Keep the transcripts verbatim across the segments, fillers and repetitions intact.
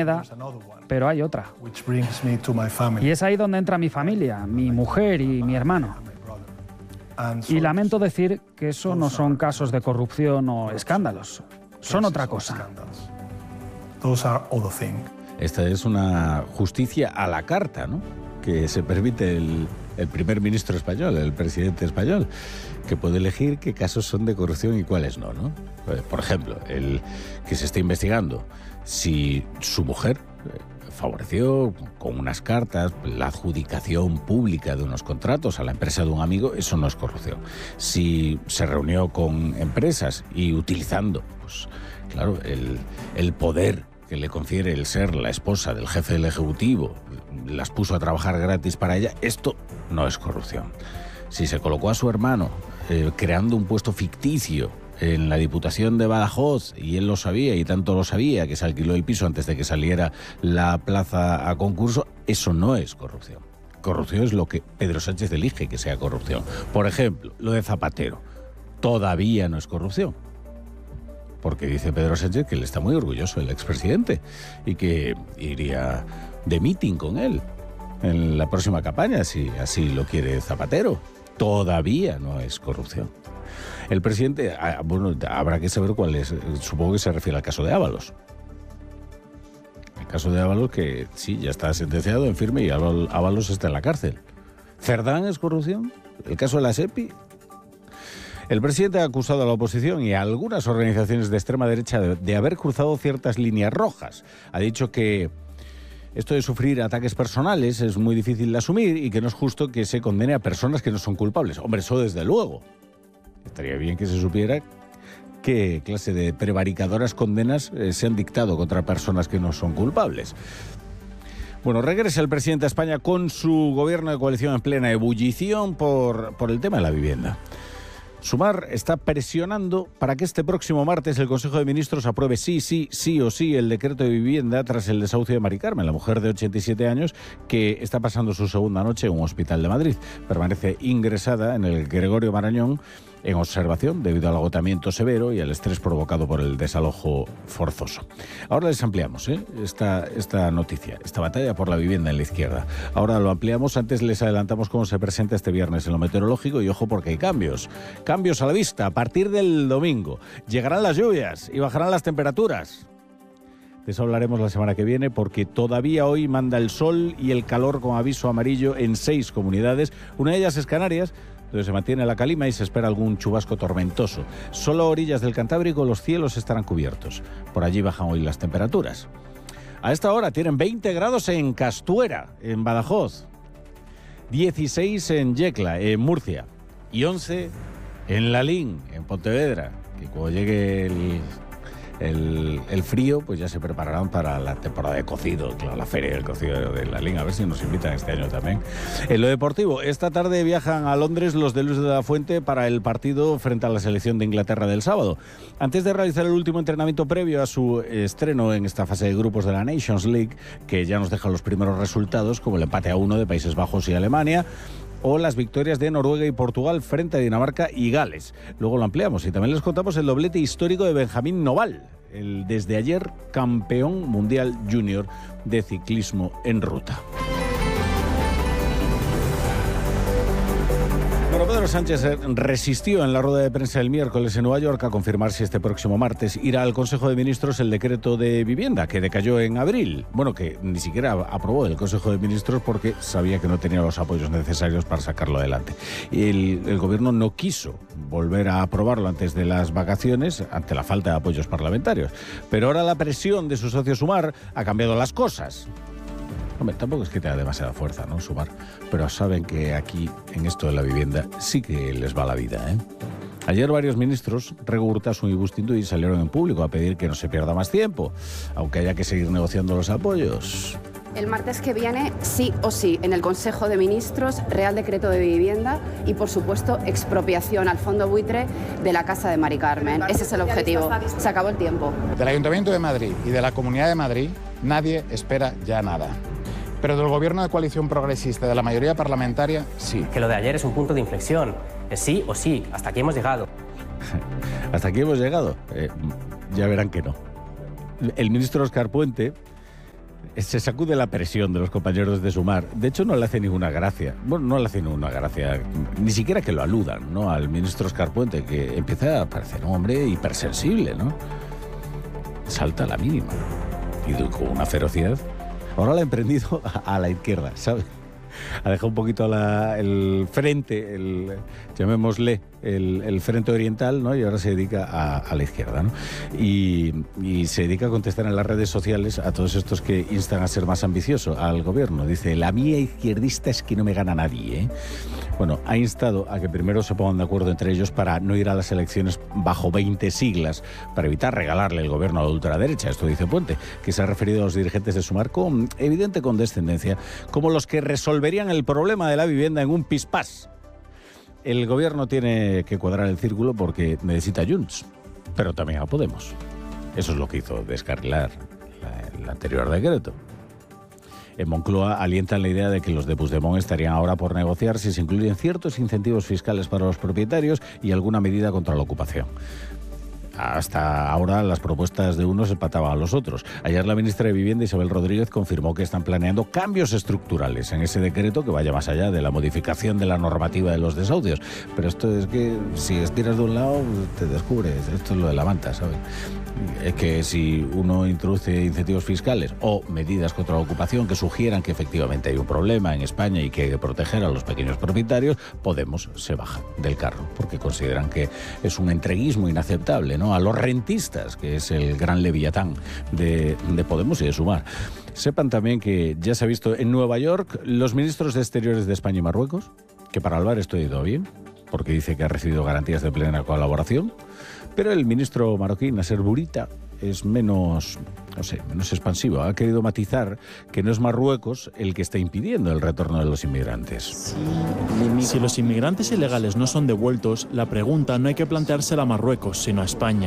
moneda, pero hay otra. Y es ahí donde entra mi familia, mi mujer y mi hermano. Y lamento decir que eso no son casos de corrupción o escándalos, son otra cosa. Esta es una justicia a la carta, ¿no?, que se permite el, el primer ministro español, el presidente español, que puede elegir qué casos son de corrupción y cuáles no, ¿no? Por ejemplo, el que se está investigando si su mujer favoreció con unas cartas la adjudicación pública de unos contratos a la empresa de un amigo, eso no es corrupción. Si se reunió con empresas y utilizando, pues claro, el, el poder que le confiere el ser la esposa del jefe del Ejecutivo, las puso a trabajar gratis para ella, esto no es corrupción. Si se colocó a su hermano eh, creando un puesto ficticio en la Diputación de Badajoz, y él lo sabía, y tanto lo sabía, que se alquiló el piso antes de que saliera la plaza a concurso, eso no es corrupción. Corrupción es lo que Pedro Sánchez elige que sea corrupción. Por ejemplo, lo de Zapatero, todavía no es corrupción. Porque dice Pedro Sánchez que él está muy orgulloso del expresidente y que iría de meeting con él en la próxima campaña, si así lo quiere Zapatero. Todavía no es corrupción. El presidente, bueno, habrá que saber cuál es, supongo que se refiere al caso de Ábalos. El caso de Ábalos que sí, ya está sentenciado en firme y Ábalos está en la cárcel. ¿Cerdán es corrupción? ¿El caso de la SEPI? El presidente ha acusado a la oposición y a algunas organizaciones de extrema derecha de, de haber cruzado ciertas líneas rojas. Ha dicho que esto de sufrir ataques personales es muy difícil de asumir y que no es justo que se condene a personas que no son culpables. Hombre, eso desde luego. Estaría bien que se supiera qué clase de prevaricadoras condenas eh, se han dictado contra personas que no son culpables. Bueno, regresa el presidente a España con su gobierno de coalición en plena ebullición por, por el tema de la vivienda. Sumar está presionando para que este próximo martes el Consejo de Ministros apruebe sí, sí, sí o sí el decreto de vivienda tras el desahucio de Mari Carmen, la mujer de ochenta y siete años que está pasando su segunda noche en un hospital de Madrid. Permanece ingresada en el Gregorio Marañón en observación debido al agotamiento severo y al estrés provocado por el desalojo forzoso. Ahora les ampliamos ¿eh? esta, esta noticia, esta batalla por la vivienda en la izquierda. Ahora lo ampliamos, antes les adelantamos cómo se presenta este viernes en lo meteorológico y ojo porque hay cambios. Cambios a la vista a partir del domingo. Llegarán las lluvias y bajarán las temperaturas. De eso hablaremos la semana que viene porque todavía hoy manda el sol y el calor con aviso amarillo en seis comunidades. Una de ellas es Canarias, donde se mantiene la calima y se espera algún chubasco tormentoso. Solo a orillas del Cantábrico los cielos estarán cubiertos. Por allí bajan hoy las temperaturas. A esta hora tienen veinte grados en Castuera, en Badajoz, dieciséis en Yecla, en Murcia, y once en Lalín, en Pontevedra, que cuando llegue el... El, el frío, pues ya se prepararán para la temporada de cocido, claro, la feria del cocido de Lalín, a ver si nos invitan este año también. En lo deportivo, esta tarde viajan a Londres los de Luis de la Fuente para el partido frente a la selección de Inglaterra del sábado. Antes de realizar el último entrenamiento previo a su estreno en esta fase de grupos de la Nations League, que ya nos deja los primeros resultados, como el empate a uno de Países Bajos y Alemania, o las victorias de Noruega y Portugal frente a Dinamarca y Gales. Luego lo ampliamos y también les contamos el doblete histórico de Benjamín Noval, el desde ayer campeón mundial junior de ciclismo en ruta. Bueno, Pedro Sánchez resistió en la rueda de prensa del miércoles en Nueva York a confirmar si este próximo martes irá al Consejo de Ministros el decreto de vivienda que decayó en abril. Bueno, que ni siquiera aprobó el Consejo de Ministros porque sabía que no tenía los apoyos necesarios para sacarlo adelante. El, el gobierno no quiso volver a aprobarlo antes de las vacaciones ante la falta de apoyos parlamentarios. Pero ahora la presión de su socio Sumar ha cambiado las cosas. Hombre, tampoco es que tenga demasiada fuerza, ¿no?, Sumar, pero saben que aquí, en esto de la vivienda, sí que les va la vida, ¿eh? Ayer varios ministros, Rego Urtasun y Bustinduy, salieron en público a pedir que no se pierda más tiempo, aunque haya que seguir negociando los apoyos. El martes que viene, sí o sí, en el Consejo de Ministros, Real Decreto de Vivienda y, por supuesto, expropiación al fondo buitre de la casa de Mari Carmen. Ese es el objetivo. Se acabó el tiempo. Del Ayuntamiento de Madrid y de la Comunidad de Madrid, nadie espera ya nada. Pero del gobierno de coalición progresista de la mayoría parlamentaria, sí. Que lo de ayer es un punto de inflexión. Es sí o sí. Hasta aquí hemos llegado. ¿Hasta aquí hemos llegado? Eh, ya verán que no. El ministro Óscar Puente se sacude la presión de los compañeros de Sumar. De hecho, no le hace ninguna gracia. Bueno, no le hace ninguna gracia, ni siquiera que lo aludan, ¿no? Al ministro Escarpuente, que empieza a parecer un hombre hipersensible, ¿no? Salta a la mínima. Y con una ferocidad. Ahora la ha emprendido a, a la izquierda, ¿sabes? Ha dejado un poquito la, el frente, el, llamémosle, el, el frente oriental, ¿no? Y ahora se dedica a, a la izquierda, ¿no? Y, y se dedica a contestar en las redes sociales a todos estos que instan a ser más ambicioso al gobierno. Dice, la mía izquierdista es que no me gana nadie, ¿eh? Bueno, ha instado a que primero se pongan de acuerdo entre ellos para no ir a las elecciones bajo veinte siglas, para evitar regalarle el gobierno a la ultraderecha. Esto dice Puente, que se ha referido a los dirigentes de Sumar con evidente condescendencia, como los que resolverían el problema de la vivienda en un pispás. El gobierno tiene que cuadrar el círculo porque necesita a Junts, pero también a Podemos. Eso es lo que hizo descarrilar la, el anterior decreto. En Moncloa alientan la idea de que los de Puigdemont estarían ahora por negociar si se incluyen ciertos incentivos fiscales para los propietarios y alguna medida contra la ocupación. Hasta ahora las propuestas de unos empataban a los otros. Ayer la ministra de Vivienda, Isabel Rodríguez, confirmó que están planeando cambios estructurales en ese decreto que vaya más allá de la modificación de la normativa de los desahucios. Pero esto es que si estiras de un lado te descubres. Esto es lo de la manta, ¿sabes? Es que si uno introduce incentivos fiscales o medidas contra la ocupación que sugieran que efectivamente hay un problema en España y que hay que proteger a los pequeños propietarios, Podemos se baja del carro porque consideran que es un entreguismo inaceptable, ¿no? A los rentistas, que es el gran leviatán de, de Podemos y de Sumar. Sepan también que ya se ha visto en Nueva York los ministros de Exteriores de España y Marruecos, que para Álvarez esto ha ido bien, porque dice que ha recibido garantías de plena colaboración. Pero el ministro marroquí, Nasser Bourita, es menos, no sé, menos expansivo. Ha querido matizar que no es Marruecos el que está impidiendo el retorno de los inmigrantes. Si los inmigrantes ilegales no son devueltos, la pregunta no hay que planteársela a Marruecos, sino a España.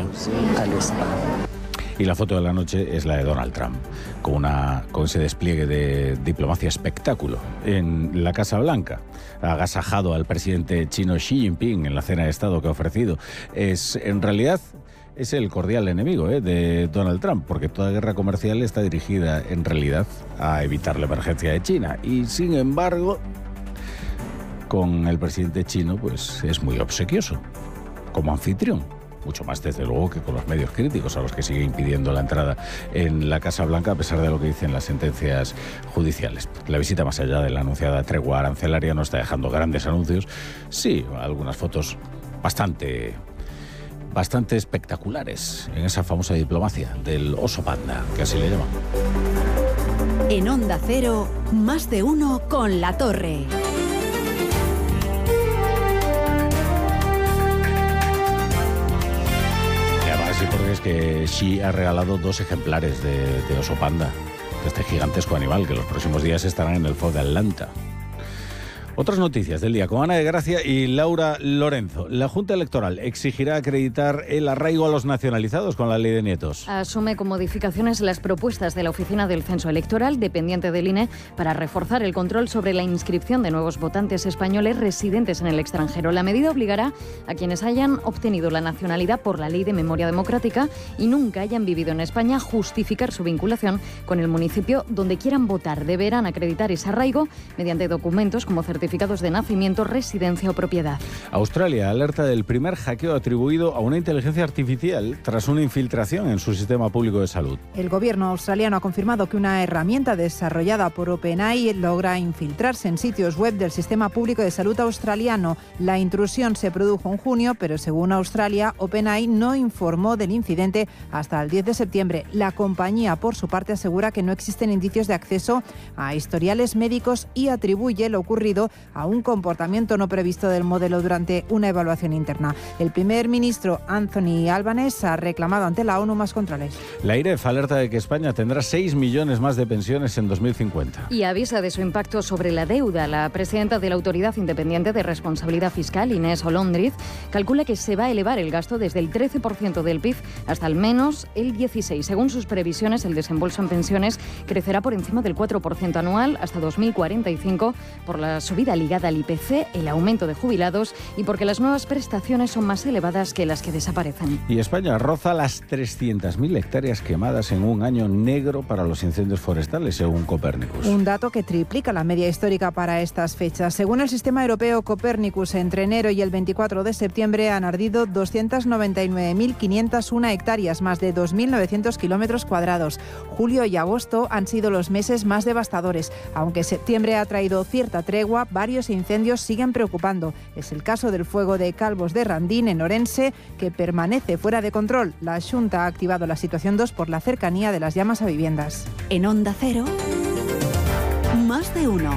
Y la foto de la noche es la de Donald Trump, con, una, con ese despliegue de diplomacia espectáculo en la Casa Blanca. Ha agasajado al presidente chino Xi Jinping en la cena de Estado que ha ofrecido. Es, en realidad, es el cordial enemigo ¿eh? de Donald Trump, porque toda guerra comercial está dirigida, en realidad, a evitar la emergencia de China. Y, sin embargo, con el presidente chino, pues es muy obsequioso, como anfitrión. Mucho más, desde luego, que con los medios críticos a los que sigue impidiendo la entrada en la Casa Blanca, a pesar de lo que dicen las sentencias judiciales. La visita, más allá de la anunciada tregua arancelaria, no está dejando grandes anuncios. Sí, algunas fotos bastante, bastante espectaculares en esa famosa diplomacia del oso panda, que así le llaman. En Onda Cero, más de uno con La Torre. Sí, porque es que Xi ha regalado dos ejemplares de, de oso panda, de este gigantesco animal que los próximos días estarán en el Zoo de Atlanta. Otras noticias del día con Ana de Gracia y Laura Lorenzo. La Junta Electoral exigirá acreditar el arraigo a los nacionalizados con la ley de nietos. Asume con modificaciones las propuestas de la Oficina del Censo Electoral, dependiente del I N E, para reforzar el control sobre la inscripción de nuevos votantes españoles residentes en el extranjero. La medida obligará a quienes hayan obtenido la nacionalidad por la Ley de Memoria Democrática y nunca hayan vivido en España justificar su vinculación con el municipio donde quieran votar. Deberán acreditar ese arraigo mediante documentos como certificados certificados de nacimiento, residencia o propiedad. Australia alerta del primer hackeo atribuido a una inteligencia artificial tras una infiltración en su sistema público de salud. El gobierno australiano ha confirmado que una herramienta desarrollada por OpenAI logra infiltrarse en sitios web del sistema público de salud australiano. La intrusión se produjo en junio, pero según Australia, OpenAI no informó del incidente hasta el diez de septiembre. La compañía, por su parte, asegura que no existen indicios de acceso a historiales médicos y atribuye lo ocurrido a un comportamiento no previsto del modelo durante una evaluación interna. El primer ministro Anthony Albanese ha reclamado ante la ONU más controles. La I R E F alerta de que España tendrá seis millones más de pensiones en dos mil cincuenta. Y avisa de su impacto sobre la deuda. La presidenta de la Autoridad Independiente de Responsabilidad Fiscal, Inés Olóndriz, calcula que se va a elevar el gasto desde el trece por ciento del P I B hasta al menos el dieciséis por ciento. Según sus previsiones, el desembolso en pensiones crecerá por encima del cuatro por ciento anual hasta dos mil cuarenta y cinco por la subida subida ligada al I P C, el aumento de jubilados y porque las nuevas prestaciones son más elevadas que las que desaparecen. Y España roza las trescientas mil hectáreas quemadas en un año negro para los incendios forestales, según Copernicus. Un dato que triplica la media histórica para estas fechas. Según el sistema europeo Copernicus, entre enero y el veinticuatro de septiembre han ardido doscientas noventa y nueve mil quinientas una hectáreas, más de dos mil novecientos kilómetros cuadrados. Julio y agosto han sido los meses más devastadores. Aunque septiembre ha traído cierta tregua, varios incendios siguen preocupando. Es el caso del fuego de Calvos de Randín, en Orense, que permanece fuera de control. La Xunta ha activado la situación dos por la cercanía de las llamas a viviendas. En Onda Cero, más de uno.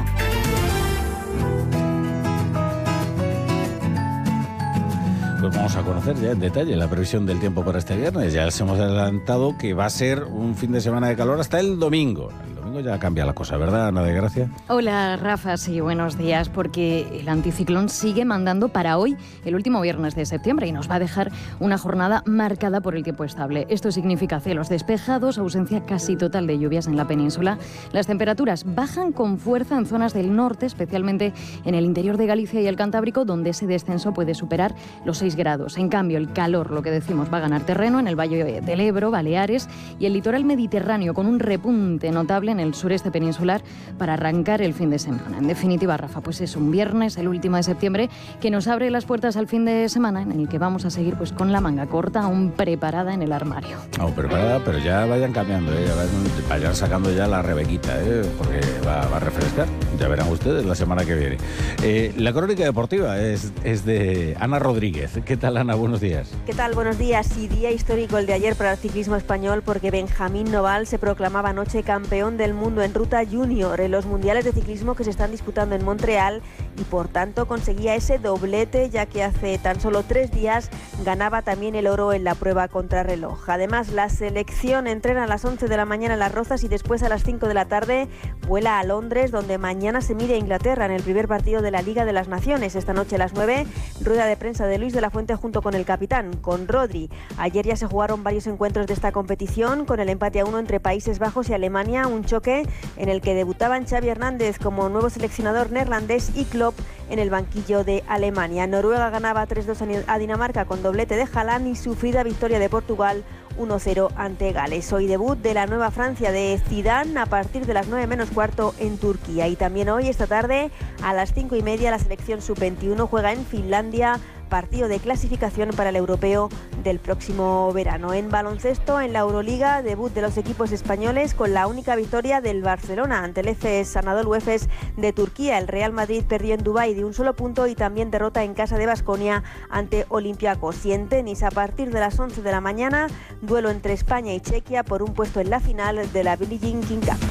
Pues vamos a conocer ya en detalle la previsión del tiempo para este viernes. Ya les hemos adelantado que va a ser un fin de semana de calor hasta el domingo. El domingo ya cambia la cosa, ¿verdad, Ana de Gracia? Hola, Rafa, sí, buenos días, porque el anticiclón sigue mandando para hoy, el último viernes de septiembre, y nos va a dejar una jornada marcada por el tiempo estable. Esto significa cielos despejados, ausencia casi total de lluvias en la península. Las temperaturas bajan con fuerza en zonas del norte, especialmente en el interior de Galicia y el Cantábrico, donde ese descenso puede superar los seis grados. En cambio, el calor, lo que decimos, va a ganar terreno en el Valle del Ebro, Baleares y el litoral mediterráneo, con un repunte notable en el sureste peninsular para arrancar el fin de semana. En definitiva, Rafa, pues es un viernes, el último de septiembre, que nos abre las puertas al fin de semana, en el que vamos a seguir pues con la manga corta, aún preparada en el armario. Aún preparada, pero ya vayan cambiando, ¿eh? Ya vayan, vayan sacando ya la rebequita, ¿eh? Porque va, va a refrescar. Ya verán ustedes la semana que viene. Eh, la crónica deportiva es, es de Ana Rodríguez. ¿Qué tal, Ana? Buenos días. ¿Qué tal? Buenos días. Y día histórico el de ayer para el ciclismo español, porque Benjamín Noval se proclamaba anoche campeón del mundo en ruta junior en los mundiales de ciclismo que se están disputando en Montreal, y por tanto conseguía ese doblete, ya que hace tan solo tres días ganaba también el oro en la prueba contrarreloj. Además, la selección entrena a las once de la mañana en Las Rozas y después a las cinco de la tarde vuela a Londres, donde mañana se mide a Inglaterra en el primer partido de la Liga de las Naciones. Esta noche a las nueve, rueda de prensa de Luis de la Fuente junto con el capitán, con Rodri. Ayer ya se jugaron varios encuentros de esta competición, con el empate a uno entre Países Bajos y Alemania, un choque en el que debutaban Xavi Hernández como nuevo seleccionador neerlandés y Klopp en el banquillo de Alemania. Noruega ganaba tres dos a Dinamarca con doblete de Haaland y sufrida victoria de Portugal uno cero ante Gales. Hoy debut de la nueva Francia de Zidane a partir de las nueve menos cuarto en Turquía. Y también hoy, esta tarde, a las cinco y media, la selección sub veintiuno juega en Finlandia, partido de clasificación para el europeo del próximo verano. En baloncesto, en la Euroliga, debut de los equipos españoles con la única victoria del Barcelona ante el Efes Anadolu Efes de Turquía. El Real Madrid perdió en Dubái de un solo punto y también derrota en casa de Baskonia ante Olympiacos. Y en tenis, a partir de las once de la mañana, duelo entre España y Chequia por un puesto en la final de la Billie Jean King Cup.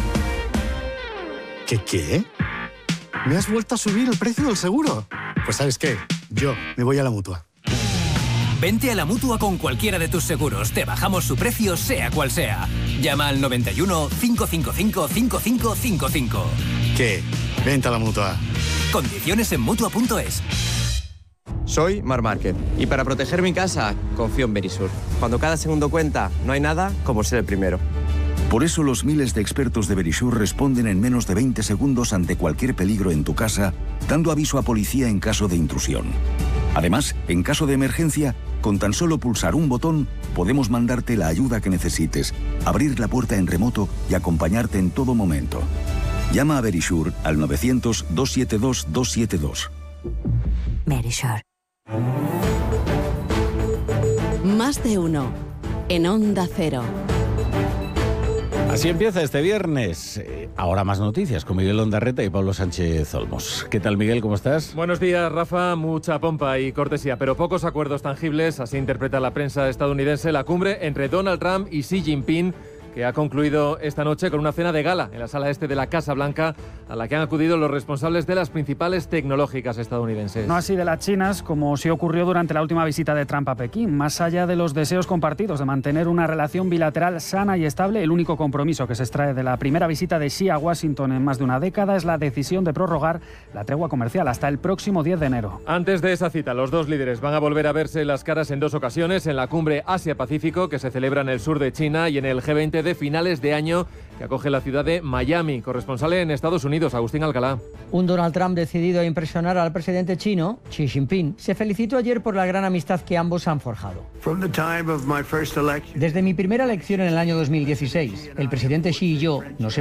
¿Qué qué? ¿Me has vuelto a subir el precio del seguro? Pues ¿sabes qué? Yo me voy a la Mutua. Vente a la Mutua con cualquiera de tus seguros. Te bajamos su precio, sea cual sea. Llama al noventa y uno, cinco cinco cinco, cinco cinco cinco cinco. ¿Qué? Vente a la Mutua. Condiciones en Mutua punto es. Soy Mar Márquez y para proteger mi casa confío en Verisur. Cuando cada segundo cuenta, no hay nada como ser el primero. Por eso los miles de expertos de Verisur responden en menos de veinte segundos ante cualquier peligro en tu casa, dando aviso a policía en caso de intrusión. Además, en caso de emergencia, con tan solo pulsar un botón, podemos mandarte la ayuda que necesites, abrir la puerta en remoto y acompañarte en todo momento. Llama a Verisur al novecientos, doscientos setenta y dos, doscientos setenta y dos. Verisur. Más de uno. En Onda Cero. Así empieza este viernes. Eh, ahora más noticias con Miguel Ondarreta y Pablo Sánchez Olmos. ¿Qué tal, Miguel? ¿Cómo estás? Buenos días, Rafa. Mucha pompa y cortesía, pero pocos acuerdos tangibles. Así interpreta la prensa estadounidense la cumbre entre Donald Trump y Xi Jinping, que ha concluido esta noche con una cena de gala en la sala este de la Casa Blanca, a la que han acudido los responsables de las principales tecnológicas estadounidenses. No así de las chinas, como sí ocurrió durante la última visita de Trump a Pekín. Más allá de los deseos compartidos de mantener una relación bilateral sana y estable, el único compromiso que se extrae de la primera visita de Xi a Washington en más de una década es la decisión de prorrogar la tregua comercial hasta el próximo diez de enero. Antes de esa cita, los dos líderes van a volver a verse las caras en dos ocasiones, en la cumbre Asia-Pacífico, que se celebra en el sur de China, y en el G veinte de finales de año que acoge la ciudad de Miami. Corresponsal en Estados Unidos, Agustín Alcalá. Un Donald Trump decidido a impresionar al presidente chino, Xi Jinping, se felicitó ayer por la gran amistad que ambos han forjado. Desde mi primera elección en el año dos mil dieciséis, el presidente Xi y yo nos hemos